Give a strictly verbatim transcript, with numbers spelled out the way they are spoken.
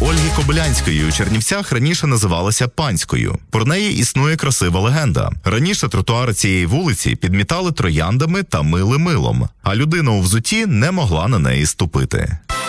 Ольги Кобилянської у Чернівцях раніше називалася Панською. Про неї існує красива легенда. Раніше тротуари цієї вулиці підмітали трояндами та мили милом, а людина у взутті не могла на неї ступити.